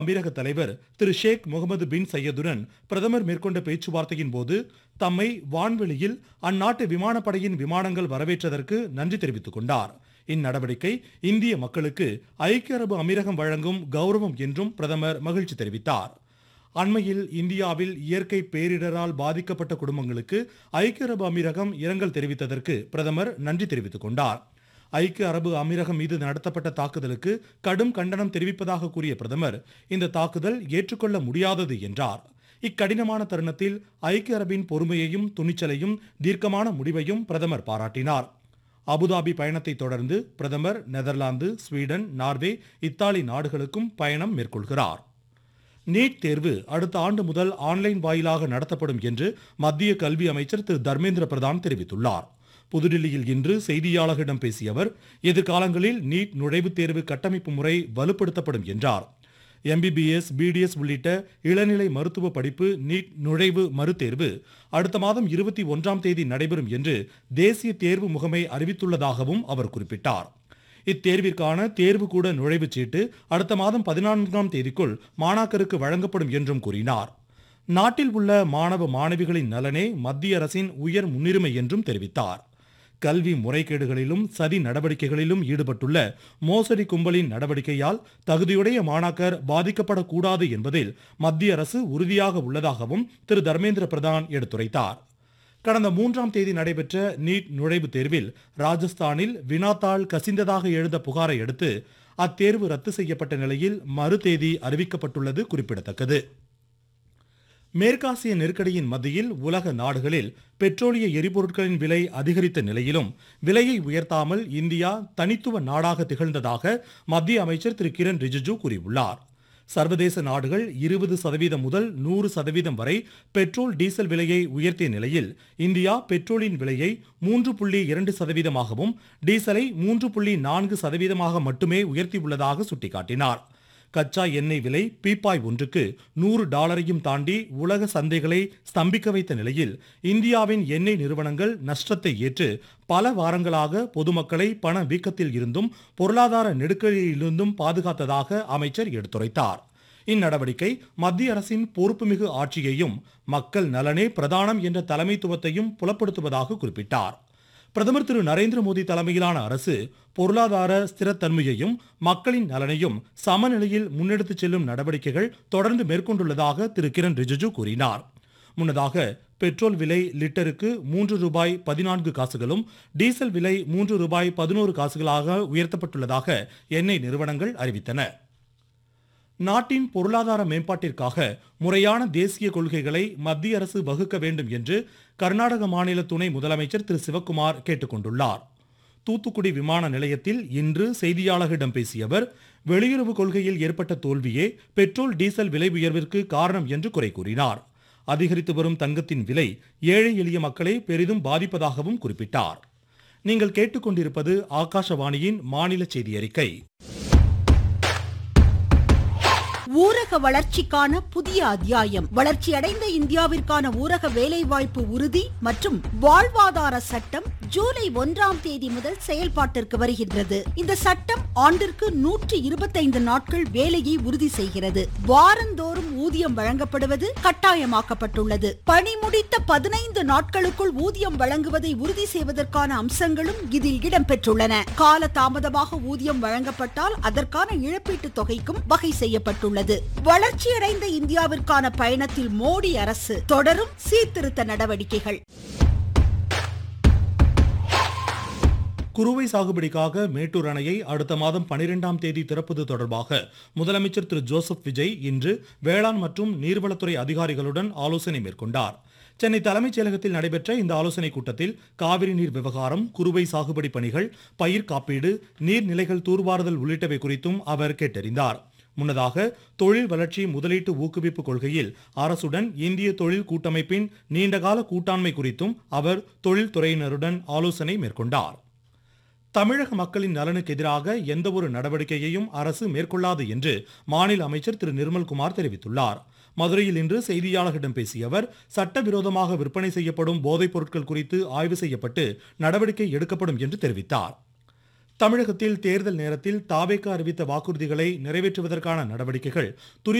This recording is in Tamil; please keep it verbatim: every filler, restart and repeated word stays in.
அமீரக தலைவர் திரு ஷேக் முகமது பின் சையதுடன் பிரதமர் மேற்கொண்ட பேச்சுவார்த்தையின் போது தம்மை வான்வெளியில் அந்நாட்டு விமானப்படையின் விமானங்கள் வரவேற்றதற்கு நன்றி தெரிவித்துக் கொண்டார். இந்நடவடிக்கை இந்திய மக்களுக்கு ஐக்கிய அரபு அமீரகம் வழங்கும் கௌரவம் என்றும் பிரதமர் மகிழ்ச்சி தெரிவித்தார். அண்மையில் இந்தியாவில் இயற்கை பேரிடரால் பாதிக்கப்பட்ட குடும்பங்களுக்கு ஐக்கிய அரபு அமீரகம் இரங்கல் தெரிவித்ததற்கு பிரதமர் நன்றி தெரிவித்துக் கொண்டார். ஐக்கிய அரபு அமீரகம் மீது நடத்தப்பட்ட தாக்குதலுக்கு கடும் கண்டனம் தெரிவிப்பதாக கூறிய பிரதமர், இந்த தாக்குதல் ஏற்றுக்கொள்ள முடியாதது என்றார். இக்கடினமான தருணத்தில் ஐக்கிய அரபின் பொறுமையையும் துணிச்சலையும் தீர்க்கமான முடிவையும் பிரதமர் பாராட்டினார். அபுதாபி பயணத்தை தொடர்ந்து பிரதமர் நெதர்லாந்து, ஸ்வீடன், நார்வே, இத்தாலி நாடுகளுக்கும் பயணம் மேற்கொள்கிறார். நீட் தேர்வு அடுத்த ஆண்டு முதல் ஆன்லைன் வாயிலாக நடத்தப்படும் என்று மத்திய கல்வி அமைச்சர் திரு தர்மேந்திர பிரதான் தெரிவித்துள்ளார். புதுடில்லியில் இன்று செய்தியாளர்களிடம் பேசிய அவர், எதிர்காலங்களில் நீட் நுழைவுத் தேர்வு கட்டமைப்பு முறை வலுப்படுத்தப்படும் என்றார். எம்பிபிஎஸ், பிடிஎஸ் உள்ளிட்ட இளநிலை மருத்துவ படிப்பு நீட் நுழைவு மறுதேர்வு அடுத்த மாதம் இருபத்தி ஒன்றாம் தேதி நடைபெறும் என்று தேசிய தேர்வு முகமை அறிவித்துள்ளதாகவும் அவர் குறிப்பிட்டார். இத்தேர்விற்கான தேர்வுக்கூட நுழைவுச் சீட்டு அடுத்த மாதம் பதினான்காம் தேதிக்குள் மாணாக்கருக்கு வழங்கப்படும் என்றும் கூறினார். நாட்டில் உள்ள மாணவ மாணவிகளின் நலனே மத்திய அரசின் உயர் முன்னுரிமை என்றும் தெரிவித்தார். கல்வி முறைகேடுகளிலும் சதி நடவடிக்கைகளிலும் ஈடுபட்டுள்ள மோசடி கும்பலின் நடவடிக்கையால் தகுதியுடைய மாணாக்கர் பாதிக்கப்படக்கூடாது என்பதில் மத்திய அரசு உறுதியாக உள்ளதாகவும் திரு தர்மேந்திர பிரதான் எடுத்துரைத்தார். கடந்த மூன்றாம் தேதி நடைபெற்ற நீட் நுழைவுத் தேர்வில் ராஜஸ்தானில் வினாத்தாள் கசிந்ததாக எழுந்த புகாரை அடுத்து அத்தேர்வு ரத்து செய்யப்பட்ட நிலையில் மறு தேதி அறிவிக்கப்பட்டுள்ளது குறிப்பிடத்தக்கது. மேற்காசிய நெருக்கடியின் மத்தியில் உலக நாடுகளில் பெட்ரோலிய எரிபொருட்களின் விலை அதிகரித்த நிலையிலும் விலையை உயர்த்தாமல் இந்தியா தனித்துவ நாடாக திகழ்ந்ததாக மத்திய அமைச்சர் திரு கிரண் ரிஜிஜு கூறியுள்ளார். சர்வதேச நாடுகள் இருபது சதவீதம் முதல் நூறு சதவீதம் வரை பெட்ரோல் டீசல் விலையை உயர்த்திய நிலையில் இந்தியா பெட்ரோலின் விலையை மூன்று புள்ளி இரண்டு சதவீதமாகவும் டீசலை மூன்று புள்ளி நான்கு சதவீதமாக மட்டுமே உயர்த்தியுள்ளதாக சுட்டிக்காட்டினார். கச்சா எண்ணெய் விலை பீப்பாய் ஒன்றுக்கு நூறு டாலரையும் தாண்டி உலக சந்தைகளை ஸ்தம்பிக்க வைத்த நிலையில் இந்தியாவின் எண்ணெய் நிறுவனங்கள் நஷ்டத்தை ஏற்று பல வாரங்களாக பொதுமக்களை பண வீக்கத்தில் இருந்தும் பொருளாதார நெருக்கடியிலிருந்தும் பாதுகாத்ததாக அமைச்சர் எடுத்துரைத்தார். இந்நடவடிக்கை மத்திய அரசின் பொறுப்புமிகு ஆட்சியையும் மக்கள் நலனே பிரதானம் என்ற தலைமைத்துவத்தையும் புலப்படுத்துவதாக குறிப்பிட்டார். பிரதமர் திரு நரேந்திர மோடி தலைமையிலான அரசு பொருளாதார ஸ்திரத்தன்மையையும் மக்களின் நலனையும் சமநிலையில் முன்னெடுத்துச் செல்லும் நடவடிக்கைகள் தொடர்ந்து மேற்கொண்டுள்ளதாக திரு கிரண் ரிஜிஜு கூறினார். முன்னதாக பெட்ரோல் விலை லிட்டருக்கு மூன்று ரூபாய் பதினான்கு காசுகளும் டீசல் விலை மூன்று ரூபாய் பதினோரு காசுகளாக உயர்த்தப்பட்டுள்ளதாக எண்ணெய் நிறுவனங்கள் அறிவித்தன. நாட்டின் பொருளாதார மேம்பாட்டிற்காக முறையான தேசிய கொள்கைகளை மத்திய அரசு வகுக்க வேண்டும் என்று கர்நாடக மாநில துணை முதலமைச்சர் திரு சிவக்குமார் கேட்டுக்கொண்டுள்ளார். தூத்துக்குடி விமான நிலையத்தில் இன்று செய்தியாளர்களிடம் பேசிய அவர், வெளியுறவு கொள்கையில் ஏற்பட்ட தோல்வியே பெட்ரோல் டீசல் விலை உயர்விற்கு காரணம் என்று குறை கூறினார். அதிகரித்து வரும் தங்கத்தின் விலை ஏழை எளிய மக்களை பெரிதும் பாதிப்பதாகவும் குறிப்பிட்டார். நீங்கள் கேட்டுக்கொண்டிருப்பது ஆகாஷவாணியின் மாநில செய்தி அறிக்கை. ஊரக வளர்ச்சிக்கான புதிய அத்தியாயம். வளர்ச்சியடைந்த இந்தியாவிற்கான ஊரக வேலைவாய்ப்பு உறுதி மற்றும் வாழ்வாதார சட்டம் ஜூலை ஒன்றாம் தேதி முதல் செயல்பாட்டிற்கு வருகின்றது. இந்த சட்டம் ஆண்டிற்கு நூற்றி இருபத்தைந்து நாட்கள் வேலையை உறுதி செய்கிறது. வாரந்தோறும் ஊதியம் வழங்கப்படுவது கட்டாயமாக்கப்பட்டுள்ளது. பணி முடித்த பதினைந்து நாட்களுக்குள் ஊதியம் வழங்குவதை உறுதி செய்வதற்கான அம்சங்களும் இதில் இடம்பெற்றுள்ளன. கால தாமதமாக ஊதியம் வழங்கப்பட்டால் அதற்கான இழப்பீட்டுத் தொகைக்கும் வகை செய்யப்பட்டுள்ளது. வளர்ச்சியடைந்த இந்தியாவிற்கான பயணத்தில் மோடி அரசு தொடரும் சீர்திருத்த நடவடிக்கைகள். குறுவை சாகுபடிக்காக மேட்டூர் அணையை அடுத்த மாதம் பனிரெண்டாம் தேதி திறப்பது தொடர்பாக முதலமைச்சர் திரு ஜோசப் விஜய் இன்று வேளாண் மற்றும் நீர்வளத்துறை அதிகாரிகளுடன் ஆலோசனை மேற்கொண்டார். சென்னை தலைமைச் செயலகத்தில் நடைபெற்ற இந்த ஆலோசனைக் கூட்டத்தில் காவிரி நீர் விவகாரம், குறுவை சாகுபடி பணிகள், பயிர் காப்பீடு, நீர்நிலைகள் தூர்வாறுதல் உள்ளிட்டவை குறித்தும் அவர் கேட்டறிந்தார். முன்னதாக தொழில் வளர்ச்சி முதலீட்டு ஊக்குவிப்பு கொள்கையில் அரசுடன் இந்திய தொழில் கூட்டமைப்பின் நீண்டகால கூட்டாண்மை குறித்தும் அவர் தொழில்துறையினருடன் ஆலோசனை மேற்கொண்டார். தமிழக மக்களின் நலனுக்கு எதிராக எந்தவொரு நடவடிக்கையையும் அரசு மேற்கொள்ளாது என்று மாநில அமைச்சர் திரு நிர்மல்குமார் தெரிவித்துள்ளார். மதுரையில் இன்று செய்தியாளர்களிடம் பேசிய அவர், சட்டவிரோதமாக விற்பனை செய்யப்படும் போதைப் பொருட்கள் குறித்து ஆய்வு செய்யப்பட்டு நடவடிக்கை எடுக்கப்படும் என்று தெரிவித்தார். தமிழகத்தில் தேர்தல் நேரத்தில் தாவேகா அறிவித்த வாக்குறுதிகளை நிறைவேற்றுவதற்கான நடவடிக்கைகள் துரித